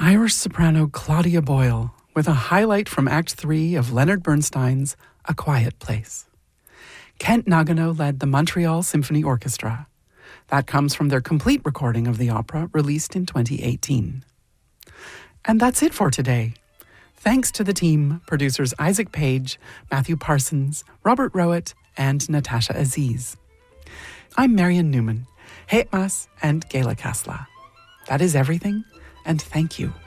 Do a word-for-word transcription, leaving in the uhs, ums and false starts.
Irish soprano Claudia Boyle with a highlight from Act Three of Leonard Bernstein's A Quiet Place. Kent Nagano led the Montreal Symphony Orchestra. That comes from their complete recording of the opera released in twenty eighteen. And that's it for today. Thanks to the team, producers Isaac Page, Matthew Parsons, Robert Rowett, and Natasha Aziz. I'm Marian Newman, Heitmas and Gela Kasla. That is everything, and thank you.